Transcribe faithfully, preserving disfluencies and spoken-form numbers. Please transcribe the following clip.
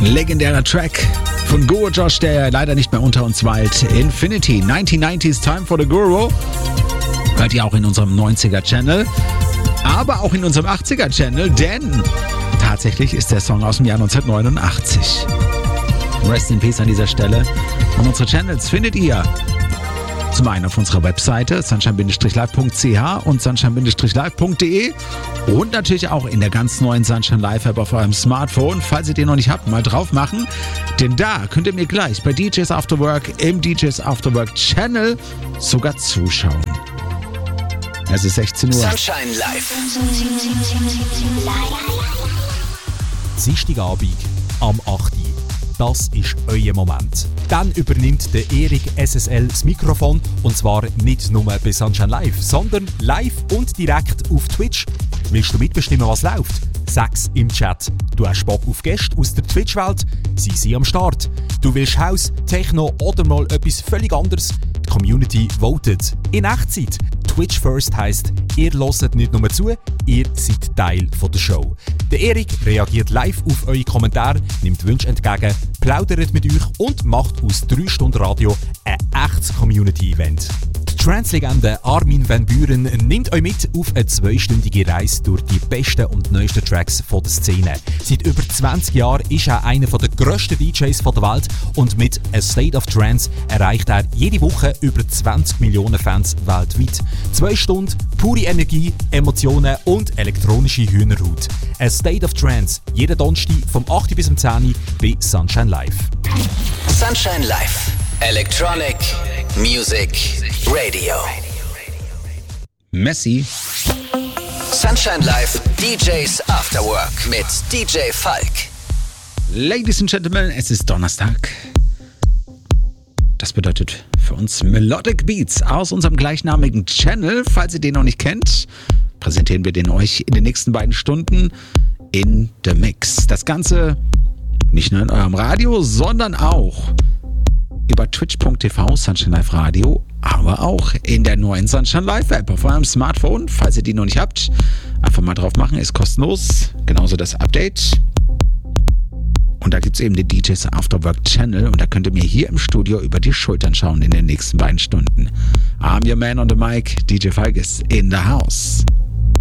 Legendärer Track von Guru Josh, der leider nicht mehr unter uns weilt. Infinity, neunzehnhundertneunzig Time for the Guru. Hört ihr auch in unserem neunziger-Channel, aber auch in unserem achtziger-Channel, denn tatsächlich ist der Song aus dem Jahr neunzehnhundertneunundachtzig. Rest in Peace an dieser Stelle. Und unsere Channels findet ihr zum einen auf unserer Webseite sunshine live punkt c h und sunshine live punkt d e und natürlich auch in der ganz neuen Sunshine Live App auf eurem Smartphone. Falls ihr den noch nicht habt, mal drauf machen, denn da könnt ihr mir gleich bei D Js After Work im D Js After Work Channel sogar zuschauen. Es ist sechzehn Uhr. Sunshine Live. Dienstagabend am acht Uhr. Das ist euer Moment. Dann übernimmt der Erik S S L das Mikrofon und zwar nicht nur bei Sunshine Live, sondern live und direkt auf Twitch. Willst du mitbestimmen, was läuft? Sag's im Chat. Du hast Bock auf Gäste aus der Twitch-Welt? Sie sind am Start. Du willst House, Techno oder mal etwas völlig anderes? Die Community votet. In Echtzeit. Twitch First heisst, ihr hört nicht nur zu, ihr seid Teil der Show. Der Erik reagiert live auf eure Kommentare, nimmt Wünsche entgegen, plaudert mit euch und macht aus drei Stunden Radio ein echtes Community-Event. Die Trance-Legende Armin van Buuren nimmt euch mit auf eine zweistündige Reise durch die besten und neuesten Tracks von der Szene. Seit über zwanzig Jahren ist er einer der grössten D Js der Welt und mit A State of Trance erreicht er jede Woche über zwanzig Millionen Fans weltweit. Zwei Stunden, pure Energie, Emotionen und elektronische Hühnerhaut. A State of Trance, jeden Donnerstag vom acht bis um zehn Uhr bei Sunshine Live. Sunshine Live. Electronic Music Radio. Messi. Sunshine Live D Js After Work mit D J Falk. Ladies and Gentlemen, es ist Donnerstag. Das bedeutet für uns Melodic Beats aus unserem gleichnamigen Channel. Falls ihr den noch nicht kennt, präsentieren wir den euch in den nächsten beiden Stunden in The Mix. Das Ganze nicht nur in eurem Radio, sondern auch über twitch punkt t v Sunshine Live Radio, aber auch in der neuen Sunshine Live App auf eurem Smartphone. Falls ihr die noch nicht habt, einfach mal drauf machen, ist kostenlos. Genauso das Update. Und da gibt es eben den D Js After Work Channel und da könnt ihr mir hier im Studio über die Schultern schauen in den nächsten beiden Stunden. I'm your man on the mic, D J Falk is in the house.